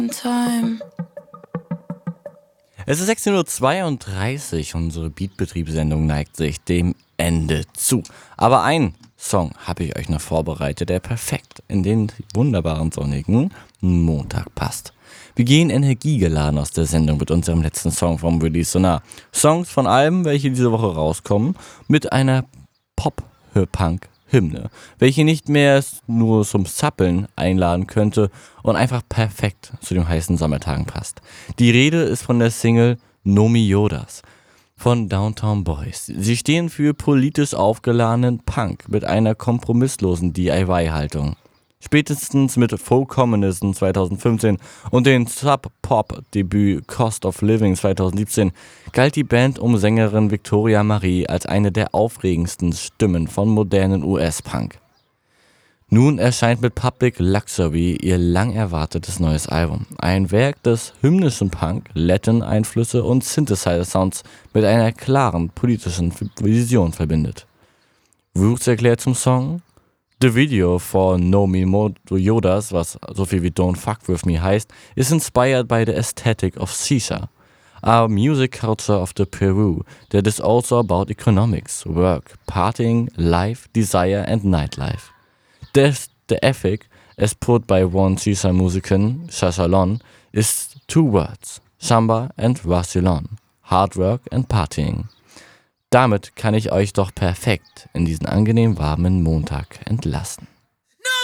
Time. Es ist 16:32 Uhr, unsere Beatbetriebssendung neigt sich dem Ende zu. Aber einen Song habe ich euch noch vorbereitet, der perfekt in den wunderbaren sonnigen Montag passt. Wir gehen energiegeladen aus der Sendung mit unserem letzten Song vom Release Sonar. Songs von Alben, welche diese Woche rauskommen, mit einer Pop-Punk-Hymne, welche nicht mehr nur zum Zappeln einladen könnte und einfach perfekt zu den heißen Sommertagen passt. Die Rede ist von der Single No Me Yodas von Downtown Boys. Sie stehen für politisch aufgeladenen Punk mit einer kompromisslosen DIY-Haltung. Spätestens mit Folk Communism 2015 und dem Sub-Pop-Debüt Cost of Living 2017 galt die Band um Sängerin Victoria Marie als eine der aufregendsten Stimmen von modernen US-Punk. Nun erscheint mit Public Luxury ihr lang erwartetes neues Album. Ein Werk, das hymnischen Punk, Latin-Einflüsse und Synthesizer-Sounds mit einer klaren politischen Vision verbindet. Roots erklärt zum Song: The video for No Me Yodas, was so viel wie Don't Fuck With Me heißt, is inspired by the aesthetic of Shisha, a music culture of the Peru that is also about economics, work, partying, life, desire and nightlife. The ethic, as put by one Shisha musician, Shashalon, is two words, Shamba and Wasilon, hard work and partying. Damit kann ich euch doch perfekt in diesen angenehm warmen Montag entlassen.